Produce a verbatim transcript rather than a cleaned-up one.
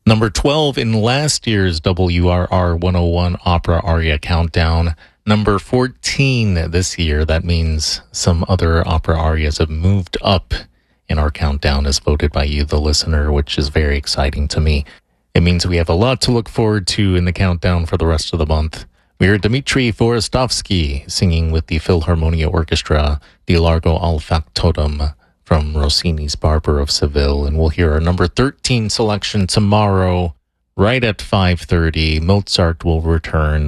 Number twelve in last year's W R R one oh one Opera Aria Countdown. Number fourteen this year. That means some other opera arias have moved up in our countdown as voted by you, the listener, which is very exciting to me. It means we have a lot to look forward to in the countdown for the rest of the month. We heard Dmitri Forestovsky singing with the Philharmonia Orchestra, the Largo al Factotum from Rossini's Barber of Seville. And we'll hear our number thirteen selection tomorrow, right at five thirty. Mozart will return.